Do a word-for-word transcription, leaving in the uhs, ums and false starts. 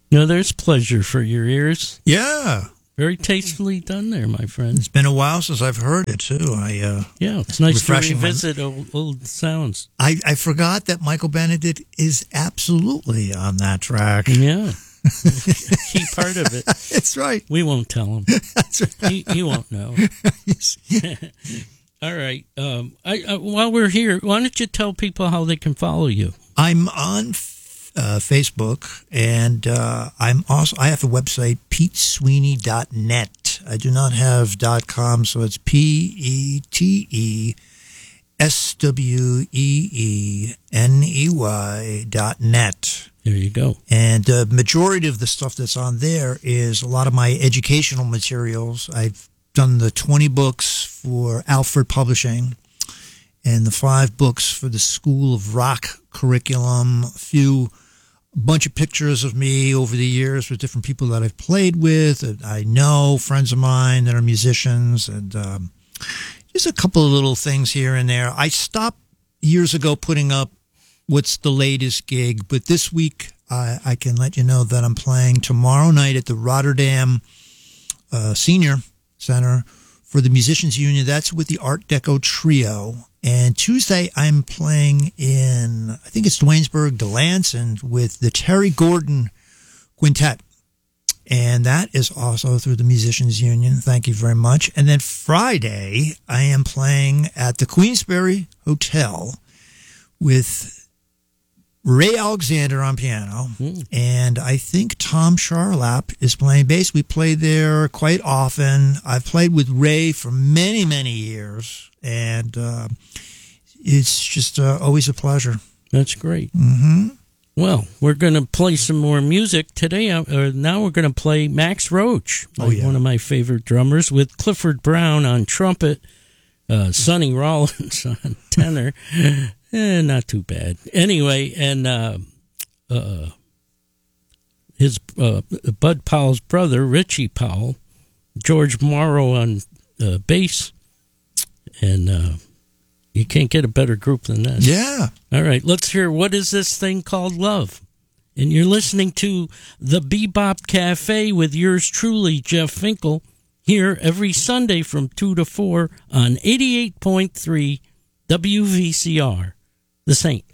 No, there's pleasure for your ears. Yeah. Very tastefully done there, my friend. It's been a while since I've heard it, too. I uh, Yeah, it's nice to refreshing my- revisit old, old sounds. I, I forgot that Michael Benedict is absolutely on that track. Yeah. Key part of it. That's right. We won't tell him. That's right. He, he won't know. All right. Um, I, uh, while we're here, why don't you tell people how they can follow you? I'm on uh, Facebook, and uh, I'm also I have a website, pete sweeney dot net. I do not have .com, so it's P E T E S W E E N E Y dot net. There you go. And the majority of the stuff that's on there is a lot of my educational materials. I've done the twenty books for Alfred Publishing and the five books for the School of Rock curriculum, a few, a bunch of pictures of me over the years with different people that I've played with, that I know, friends of mine that are musicians, and um, just a couple of little things here and there. I stopped years ago putting up what's the latest gig, but this week I, I can let you know that I'm playing tomorrow night at the Rotterdam uh, Senior Center for the Musicians Union. That's with the Art Deco Trio. And Tuesday I'm playing in, I think it's Dwaynesburg, Delanson, with the Terry Gordon Quintet. And that is also through the Musicians Union. Thank you very much. And then Friday I am playing at the Queensberry Hotel with Ray Alexander on piano, mm. and I think Tom Charlap is playing bass. We play there quite often. I've played with Ray for many, many years, and uh, it's just uh, always a pleasure. That's great. Mm-hmm. Well, we're going to play some more music today. Uh, now we're going to play Max Roach, oh, yeah. one of my favorite drummers, with Clifford Brown on trumpet, uh, Sonny Rollins on tenor. Eh, not too bad. Anyway, and uh, uh, his uh, Bud Powell's brother, Richie Powell, George Morrow on uh, bass, and uh, you can't get a better group than this. Yeah. All right, let's hear What Is This Thing Called Love? And you're listening to the Bebop Cafe with yours truly, Jeff Finkel, here every Sunday from two to four on eighty-eight point three W V C R. The Saint.